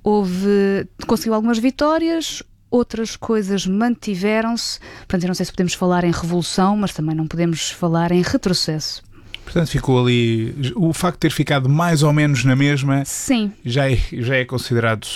conseguiu algumas vitórias, outras coisas mantiveram-se. Portanto, eu não sei se podemos falar em revolução, mas também não podemos falar em retrocesso. Portanto, ficou ali. O facto de ter ficado mais ou menos na mesma. Sim. Já é considerado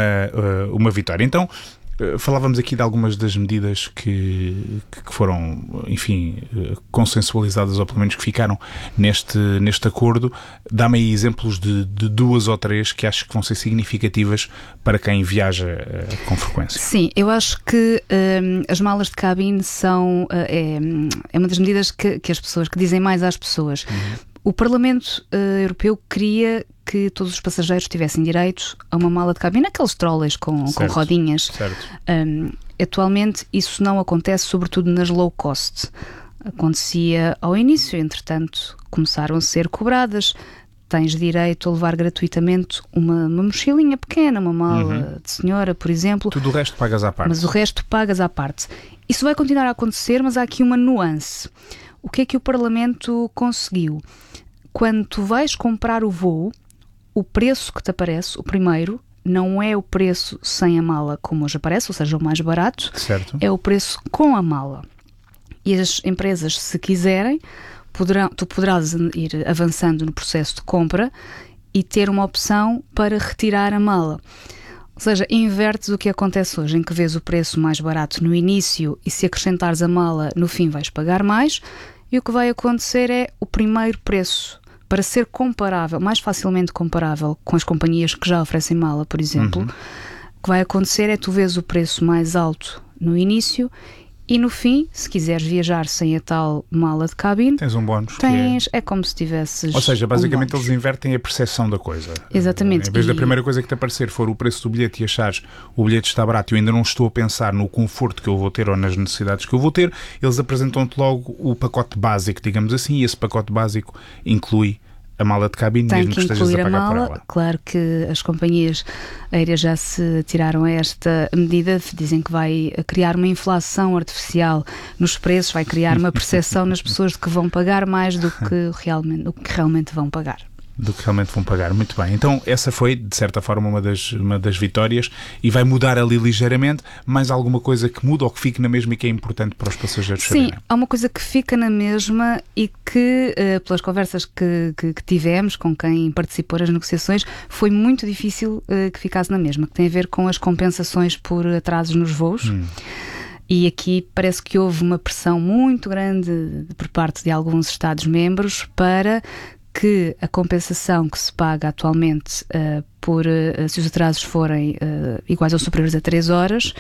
uma vitória. Então, falávamos aqui de algumas das medidas que foram, enfim, consensualizadas, ou pelo menos que ficaram neste acordo. Dá-me aí exemplos de 2 ou 3 que acho que vão ser significativas para quem viaja com frequência. Sim, eu acho que as malas de cabine são é uma das medidas que as pessoas, que dizem mais às pessoas. O Parlamento Europeu queria que todos os passageiros tivessem direito a uma mala de cabine, aqueles trolleys com rodinhas. Certo. Atualmente isso não acontece, sobretudo nas low cost. Acontecia ao início, entretanto começaram a ser cobradas. Tens direito a levar gratuitamente uma mochilinha pequena, uma mala de senhora, por exemplo. Tudo o resto pagas à parte. Mas o resto pagas à parte. Isso vai continuar a acontecer, mas há aqui uma nuance. O que é que o Parlamento conseguiu? Quando tu vais comprar o voo, o preço que te aparece, o primeiro, não é o preço sem a mala como hoje aparece, ou seja, o mais barato. Certo. É o preço com a mala. E as empresas, se quiserem, tu poderás ir avançando no processo de compra e ter uma opção para retirar a mala. Ou seja, invertes o que acontece hoje, em que vês o preço mais barato no início e se acrescentares a mala, no fim vais pagar mais, e o que vai acontecer é o primeiro preço, para ser comparável, mais facilmente comparável com as companhias que já oferecem mala, por exemplo. O que vai acontecer é tu vês o preço mais alto no início e no fim, se quiseres viajar sem a tal mala de cabine, tens um bónus. É como se tivesses. Ou seja, basicamente eles invertem a percepção da coisa. Exatamente. Em vez da primeira coisa que te aparecer for o preço do bilhete e achares o bilhete está barato e eu ainda não estou a pensar no conforto que eu vou ter ou nas necessidades que eu vou ter, eles apresentam-te logo o pacote básico, digamos assim, e esse pacote básico inclui a mala de cabine, tem mesmo que estejas a pagar por ela. Claro que as companhias aéreas já se tiraram a esta medida, dizem que vai criar uma inflação artificial nos preços, vai criar uma percepção nas pessoas de que vão pagar mais do que realmente vão pagar. Muito bem. Então essa foi, de certa forma, uma das vitórias e vai mudar ali ligeiramente. Mais alguma coisa que muda ou que fique na mesma e que é importante para os passageiros saberem? Sim, há uma coisa que fica na mesma e que, pelas conversas que tivemos com quem participou nas negociações, foi muito difícil que ficasse na mesma, que tem a ver com as compensações por atrasos nos voos. E aqui parece que houve uma pressão muito grande por parte de alguns Estados-membros para que a compensação que se paga atualmente se os atrasos forem iguais ou superiores a 3 horas,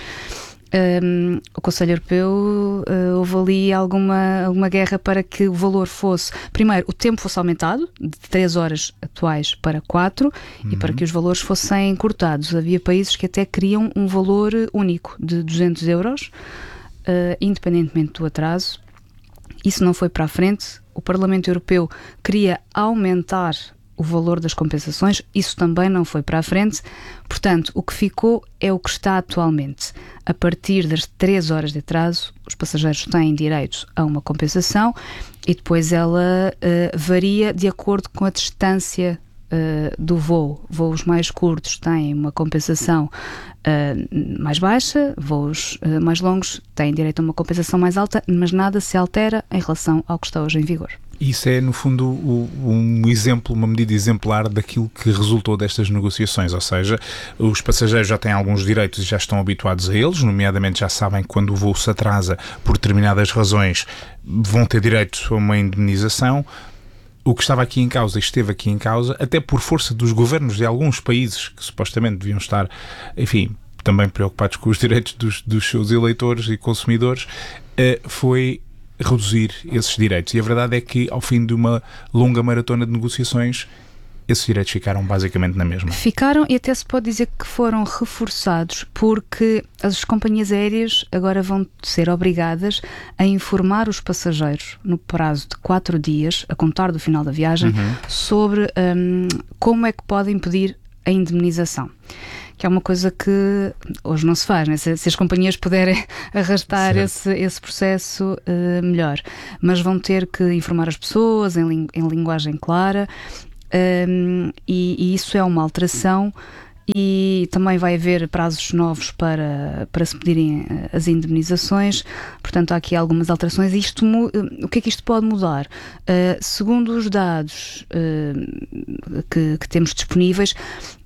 o Conselho Europeu houve ali alguma guerra para que o valor fosse, primeiro, o tempo fosse aumentado de 3 horas atuais para 4 e para que os valores fossem cortados. Havia países que até queriam um valor único de 200 euros, independentemente do atraso. Isso não foi para a frente. O Parlamento Europeu queria aumentar o valor das compensações, isso também não foi para a frente. Portanto, o que ficou é o que está atualmente. A partir das 3 horas de atraso, os passageiros têm direito a uma compensação e depois ela varia de acordo com a distância do voo. Voos mais curtos têm uma compensação mais baixa, voos mais longos têm direito a uma compensação mais alta, mas nada se altera em relação ao que está hoje em vigor. Isso é, no fundo, um exemplo, uma medida exemplar daquilo que resultou destas negociações, ou seja, os passageiros já têm alguns direitos e já estão habituados a eles, nomeadamente já sabem que quando o voo se atrasa por determinadas razões vão ter direito a uma indemnização. O que estava aqui em causa e esteve aqui em causa, até por força dos governos de alguns países que supostamente deviam estar, enfim, também preocupados com os direitos dos seus eleitores e consumidores, foi reduzir esses direitos. E a verdade é que, ao fim de uma longa maratona de negociações, esses direitos ficaram basicamente na mesma. Ficaram e até se pode dizer que foram reforçados, porque as companhias aéreas agora vão ser obrigadas a informar os passageiros no prazo de 4 dias, a contar do final da viagem, sobre como é que podem pedir a indemnização. Que é uma coisa que hoje não se faz, né? Se as companhias puderem arrastar esse processo, melhor. Mas vão ter que informar as pessoas em linguagem clara. E isso é uma alteração e também vai haver prazos novos para se pedirem as indemnizações. Portanto, há aqui algumas alterações. O que é que isto pode mudar? Segundo os dados que temos disponíveis,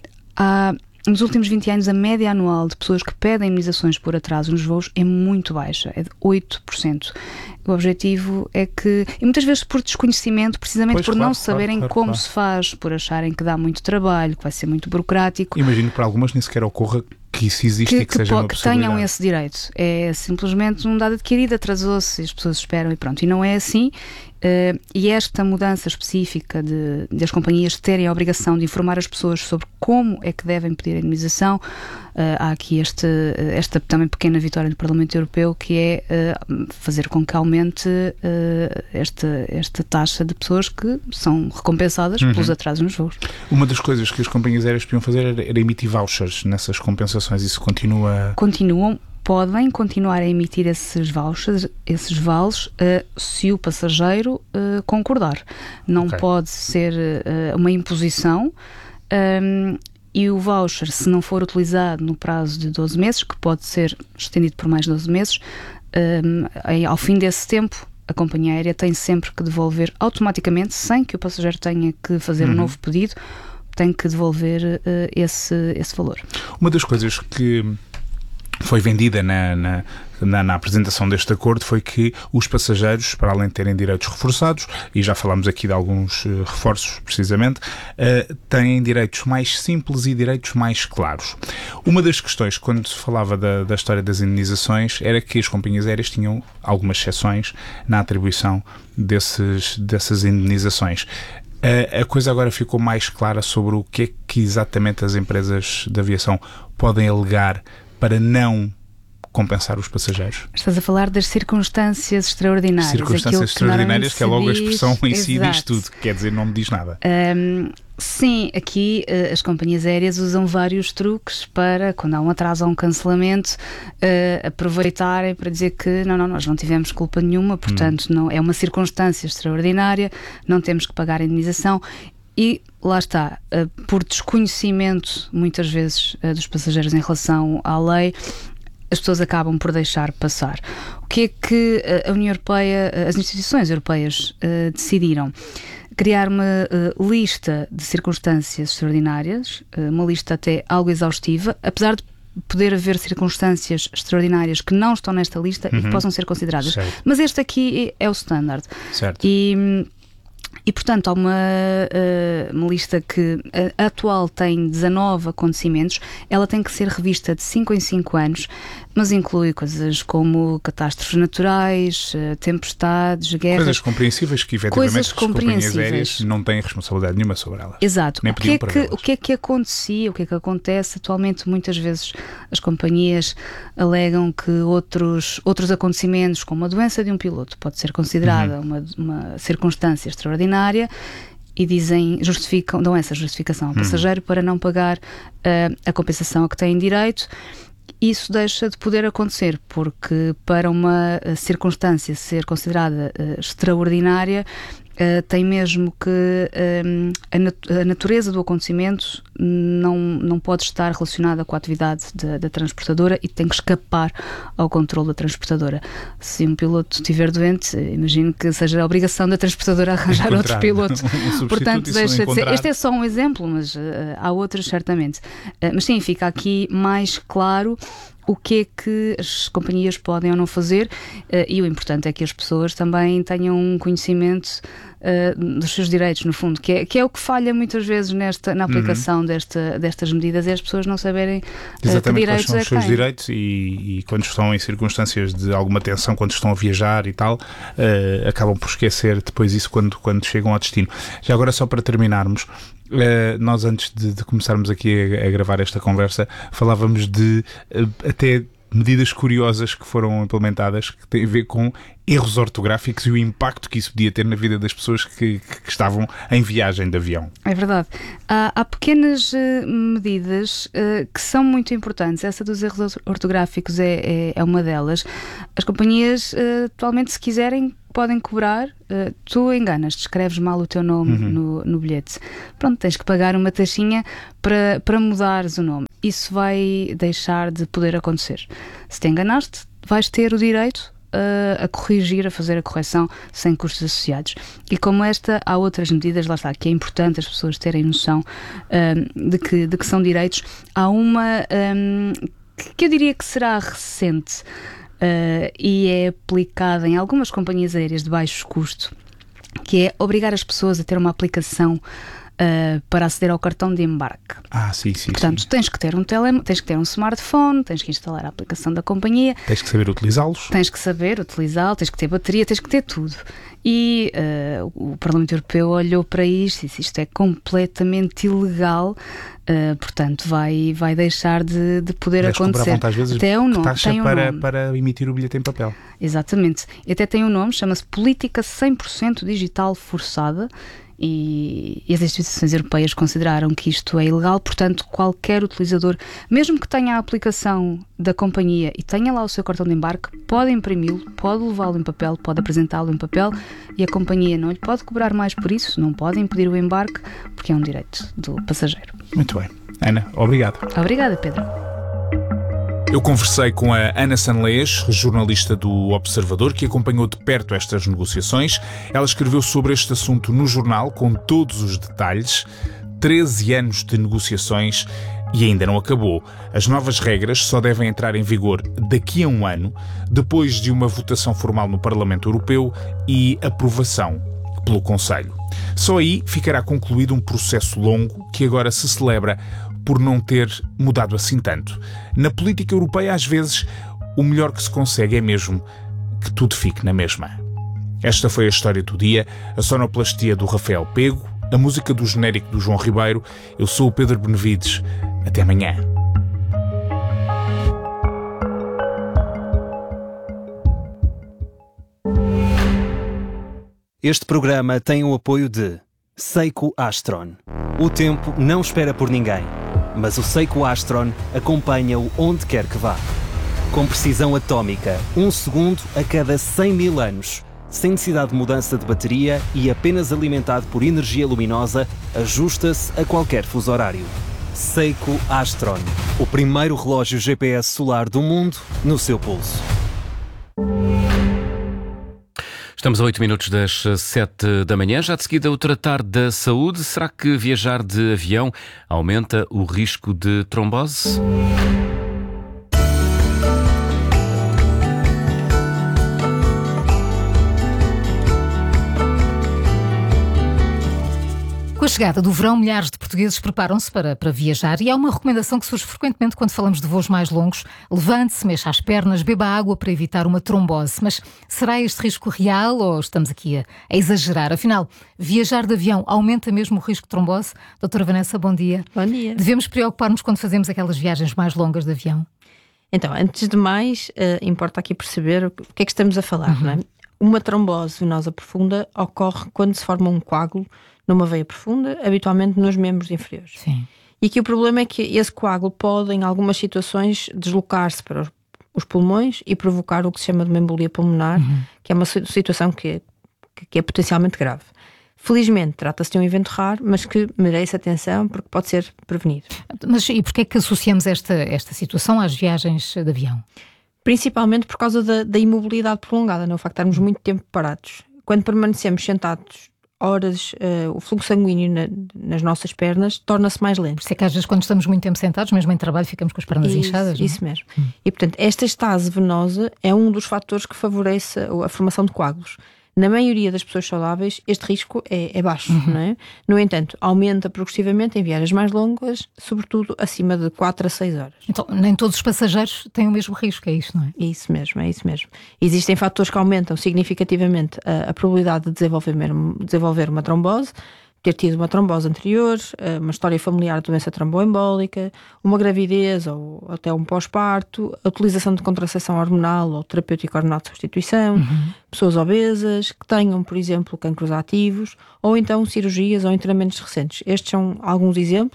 nos últimos 20 anos, a média anual de pessoas que pedem indemnizações por atraso nos voos é muito baixa, é de 8%. O objetivo é que, e muitas vezes por desconhecimento, precisamente por não saberem como se faz, por acharem que dá muito trabalho, que vai ser muito burocrático. Imagino que para algumas nem sequer ocorra que isso existe e que seja uma possibilidade. Que tenham esse direito. É simplesmente um dado adquirido, atrasou-se, as pessoas esperam e pronto. E não é assim. E esta mudança específica de as companhias terem a obrigação de informar as pessoas sobre como é que devem pedir a indemnização, há aqui esta também pequena vitória do Parlamento Europeu, que é fazer com que aumente esta taxa de pessoas que são recompensadas pelos atrasos nos voos. Uma das coisas que as companhias aéreas podiam fazer era emitir vouchers nessas compensações. Isso continua... Podem continuar a emitir esses vales se o passageiro concordar. Não pode ser uma imposição, e o voucher, se não for utilizado no prazo de 12 meses, que pode ser estendido por mais 12 meses, ao fim desse tempo, a companhia aérea tem sempre que devolver automaticamente, sem que o passageiro tenha que fazer um novo pedido, tem que devolver esse valor. Uma das coisas que foi vendida na apresentação deste acordo foi que os passageiros, para além de terem direitos reforçados, e já falámos aqui de alguns reforços precisamente, têm direitos mais simples e direitos mais claros. Uma das questões, quando se falava da história das indemnizações, era que as companhias aéreas tinham algumas exceções na atribuição dessas indemnizações. A coisa agora ficou mais clara sobre o que é que exatamente as empresas de aviação podem alegar para não compensar os passageiros. Estás a falar das circunstâncias extraordinárias. Circunstâncias extraordinárias, que é logo a expressão em si diz tudo, quer dizer, não me diz nada. Sim, aqui as companhias aéreas usam vários truques para, quando há um atraso ou um cancelamento, aproveitarem para dizer que nós não tivemos culpa nenhuma, portanto não, é uma circunstância extraordinária, não temos que pagar a indemnização. E lá está, por desconhecimento muitas vezes dos passageiros em relação à lei, as pessoas acabam por deixar passar. O que é que a União Europeia, as instituições europeias decidiram? Criar uma lista de circunstâncias extraordinárias, uma lista até algo exaustiva, apesar de poder haver circunstâncias extraordinárias que não estão nesta lista e que possam ser consideradas. Certo. Mas este aqui é o standard. Certo. E, portanto, há uma lista que a atual tem 19 acontecimentos. Ela tem que ser revista de 5 em 5 anos, mas inclui coisas como catástrofes naturais, tempestades, guerras... Coisas compreensíveis que, efetivamente, as companhias aéreas não têm responsabilidade nenhuma sobre elas. Exato. O que é que acontecia, o que é que acontece atualmente? Muitas vezes as companhias alegam que outros acontecimentos, como a doença de um piloto, pode ser considerada uma circunstância extraordinária, e dão essa justificação ao passageiro para não pagar a compensação a que têm direito. Isso deixa de poder acontecer, porque para uma circunstância ser considerada extraordinária, tem mesmo que a natureza do acontecimento não pode estar relacionada com a atividade da transportadora e tem que escapar ao controle da transportadora. Se um piloto estiver doente, imagino que seja a obrigação da transportadora arranjar outro piloto. Portanto, deixa de ser. Este é só um exemplo, mas há outros certamente. Mas sim, fica aqui mais claro o que é que as companhias podem ou não fazer, e o importante é que as pessoas também tenham um conhecimento dos seus direitos, no fundo, que é o que falha muitas vezes na aplicação destas medidas, é as pessoas não saberem que direitos quais são os seus direitos, e quando estão em circunstâncias de alguma tensão, quando estão a viajar e tal, acabam por esquecer depois isso quando chegam ao destino. Já agora, só para terminarmos, nós antes de começarmos aqui a gravar esta conversa, falávamos de até medidas curiosas que foram implementadas, que têm a ver com erros ortográficos e o impacto que isso podia ter na vida das pessoas que estavam em viagem de avião. É verdade. Há pequenas medidas que são muito importantes. Essa dos erros ortográficos é uma delas. As companhias, atualmente, se quiserem, podem cobrar, tu enganas-te, escreves mal o teu nome no bilhete. Pronto, tens que pagar uma taxinha para mudares o nome. Isso vai deixar de poder acontecer. Se te enganaste, vais ter o direito a corrigir, a fazer a correção sem custos associados. E como esta, há outras medidas, lá está, que é importante as pessoas terem noção de que são direitos. Há uma que eu diria que será recente e é aplicada em algumas companhias aéreas de baixo custo, que é obrigar as pessoas a ter uma aplicação para aceder ao cartão de embarque. Sim. Portanto, tens que ter tens que ter um smartphone, tens que instalar a aplicação da companhia. Tens que saber utilizá-los. Tens que saber utilizá-lo, tens que ter bateria, tens que ter tudo. E o Parlamento Europeu olhou para isto e disse: isto é completamente ilegal, portanto vai deixar de poder acontecer. Às vezes, até um nome, tem um nome para emitir o bilhete em papel. Exatamente. E até tem um nome, chama-se Política 100% Digital Forçada. E as instituições europeias consideraram que isto é ilegal, portanto qualquer utilizador, mesmo que tenha a aplicação da companhia e tenha lá o seu cartão de embarque, pode imprimi-lo, pode levá-lo em papel, pode apresentá-lo em papel, e a companhia não lhe pode cobrar mais por isso, não pode impedir o embarque, porque é um direito do passageiro. Muito bem. Ana, obrigado. Obrigada, Pedro. Eu conversei com a Ana Sanlês, jornalista do Observador, que acompanhou de perto estas negociações. Ela escreveu sobre este assunto no jornal, com todos os detalhes. 13 anos de negociações e ainda não acabou. As novas regras só devem entrar em vigor daqui a um ano, depois de uma votação formal no Parlamento Europeu e aprovação pelo Conselho. Só aí ficará concluído um processo longo que agora se celebra por não ter mudado assim tanto. Na política europeia, às vezes, o melhor que se consegue é mesmo que tudo fique na mesma. Esta foi a história do dia, a sonoplastia do Rafael Pego, a música do genérico do João Ribeiro. Eu sou o Pedro Benevides. Até amanhã. Este programa tem o apoio de Seiko Astron. O tempo não espera por ninguém, mas o Seiko Astron acompanha-o onde quer que vá. Com precisão atómica, 1 segundo a cada 100 mil anos. Sem necessidade de mudança de bateria e apenas alimentado por energia luminosa, ajusta-se a qualquer fuso horário. Seiko Astron, o primeiro relógio GPS solar do mundo no seu pulso. Estamos a 8 minutos das 7 da manhã. Já de seguida o tratar da saúde. Será que viajar de avião aumenta o risco de trombose? Com a chegada do verão, milhares de portugueses preparam-se para viajar e há uma recomendação que surge frequentemente quando falamos de voos mais longos. Levante-se, mexa as pernas, beba água para evitar uma trombose. Mas será este risco real ou estamos aqui a exagerar? Afinal, viajar de avião aumenta mesmo o risco de trombose? Doutora Vanessa, bom dia. Bom dia. Devemos preocupar-nos quando fazemos aquelas viagens mais longas de avião? Então, antes de mais, importa aqui perceber o que é que estamos a falar, não é? Uma trombose venosa profunda ocorre quando se forma um coágulo numa veia profunda, habitualmente nos membros inferiores. Sim. E aqui o problema é que esse coágulo pode, em algumas situações, deslocar-se para os pulmões e provocar o que se chama de uma embolia pulmonar, que é uma situação que é potencialmente grave. Felizmente, trata-se de um evento raro, mas que merece atenção porque pode ser prevenido. Mas e porquê é que associamos esta situação às viagens de avião? Principalmente por causa da imobilidade prolongada, não? O facto de estarmos muito tempo parados. Quando permanecemos sentados horas, o fluxo sanguíneo nas nossas pernas torna-se mais lento. Por isso é que às vezes quando estamos muito tempo sentados, mesmo em trabalho, ficamos com as pernas inchadas. Isso mesmo. E portanto, esta estase venosa é um dos fatores que favorece a formação de coágulos. Na maioria das pessoas saudáveis, este risco é baixo, não é? No entanto, aumenta progressivamente em viagens mais longas, sobretudo acima de 4 a 6 horas. Então, nem todos os passageiros têm o mesmo risco, é isto, não é? É isso mesmo. Existem fatores que aumentam significativamente a probabilidade de desenvolver uma trombose, ter tido uma trombose anterior, uma história familiar de doença tromboembólica, uma gravidez ou até um pós-parto, a utilização de contracepção hormonal ou terapêutico hormonal de substituição, pessoas obesas, que tenham, por exemplo, cancros ativos, ou então cirurgias ou internamentos recentes. Estes são alguns exemplos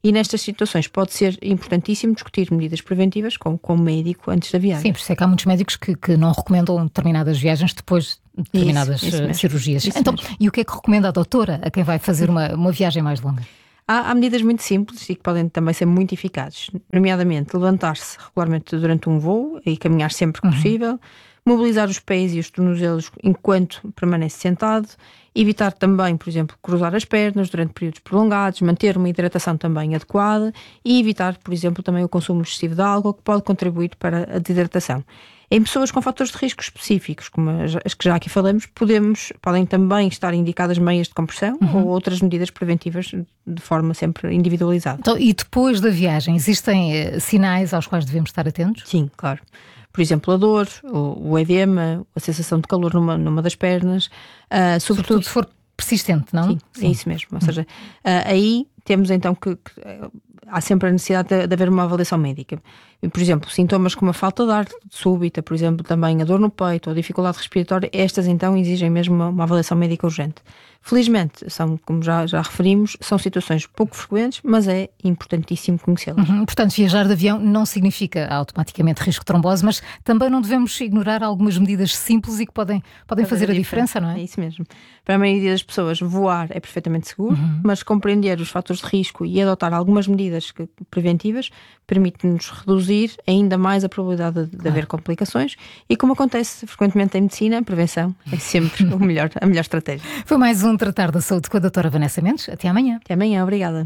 E nestas situações pode ser importantíssimo discutir medidas preventivas com o médico antes da viagem. Sim, por isso é que há muitos médicos que não recomendam determinadas viagens depois de determinadas cirurgias. Então, e o que é que recomenda a doutora a quem vai fazer uma viagem mais longa? Há medidas muito simples e que podem também ser muito eficazes, nomeadamente levantar-se regularmente durante um voo e caminhar sempre que possível, mobilizar os pés e os tornozelos enquanto permanece sentado, evitar também, por exemplo, cruzar as pernas durante períodos prolongados, manter uma hidratação também adequada e evitar, por exemplo, também o consumo excessivo de álcool, que pode contribuir para a desidratação. Em pessoas com fatores de risco específicos, como as que já aqui falamos, podem também estar indicadas meias de compressão ou outras medidas preventivas de forma sempre individualizada. Então, e depois da viagem, existem sinais aos quais devemos estar atentos? Sim, claro. Por exemplo, a dor, o edema, a sensação de calor numa das pernas. Sobretudo se for persistente, não? Sim, é isso mesmo. Ou seja, aí temos então que há sempre a necessidade de haver uma avaliação médica. Por exemplo, sintomas como a falta de ar súbita, por exemplo, também a dor no peito ou a dificuldade respiratória, estas então exigem mesmo uma avaliação médica urgente. Felizmente, como já referimos, são situações pouco frequentes, mas é importantíssimo conhecê-las. Portanto, viajar de avião não significa automaticamente risco de trombose, mas também não devemos ignorar algumas medidas simples e que podem fazer a diferença, não é? É isso mesmo. Para a maioria das pessoas, voar é perfeitamente seguro, mas compreender os fatores de risco e adotar algumas medidas preventivas permite-nos reduzir ainda mais a probabilidade de haver complicações e, como acontece frequentemente em medicina, a prevenção é sempre a melhor estratégia. Foi mais um Tratar da Saúde com a doutora Vanessa Mendes. Até amanhã. Até amanhã, obrigada.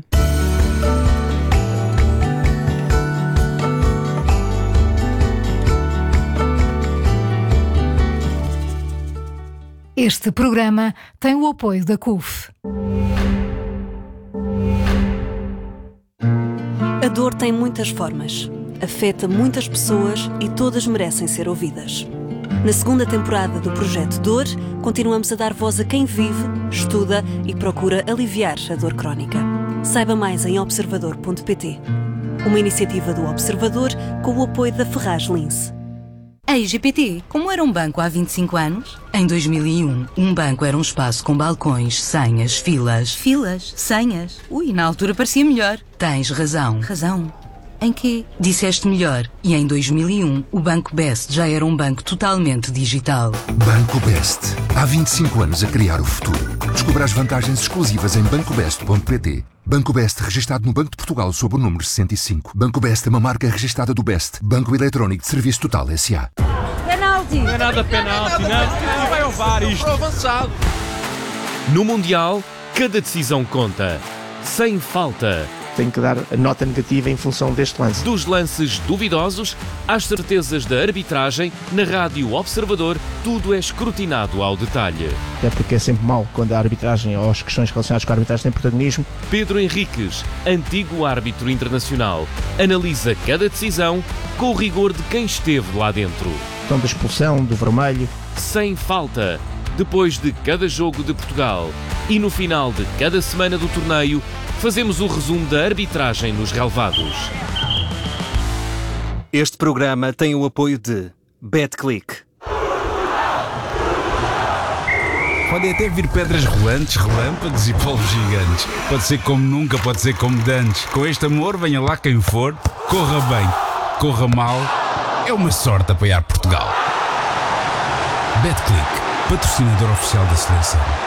Este programa tem o apoio da CUF. A dor tem muitas formas, afeta muitas pessoas e todas merecem ser ouvidas. Na segunda temporada do Projeto Dor, continuamos a dar voz a quem vive, estuda e procura aliviar a dor crónica. Saiba mais em observador.pt. Uma iniciativa do Observador com o apoio da Ferraz Lince. A IGPT, como era um banco há 25 anos? Em 2001, um banco era um espaço com balcões, senhas, filas. Filas? Senhas? Ui, na altura parecia melhor. Tens razão. Razão? Em quê? Disseste melhor. E em 2001, o Banco Best já era um banco totalmente digital. Banco Best. Há 25 anos a criar o futuro. Descubra as vantagens exclusivas em bancobest.pt. Banco Best, registado no Banco de Portugal sob o número 65. Banco Best é uma marca registada do Best. Banco Eletrónico de Serviço Total S.A. Penalti! Não é nada penalti, não vai ao VAR isto. Avançado. No Mundial, cada decisão conta. Sem falta. Tenho que dar a nota negativa em função deste lance. Dos lances duvidosos às certezas da arbitragem, na Rádio Observador, tudo é escrutinado ao detalhe. Até porque é sempre mau quando a arbitragem ou as questões relacionadas com a arbitragem têm protagonismo. Pedro Henriques, antigo árbitro internacional, analisa cada decisão com o rigor de quem esteve lá dentro. Então, da expulsão, do vermelho. Sem falta, depois de cada jogo de Portugal e no final de cada semana do torneio, fazemos o resumo da arbitragem nos relevados. Este programa tem o apoio de BetClick. Podem até vir pedras rolantes, relâmpagos e polvos gigantes. Pode ser como nunca, pode ser como de antes. Com este amor, venha lá quem for, corra bem, corra mal. É uma sorte apoiar Portugal. BetClick, patrocinador oficial da seleção.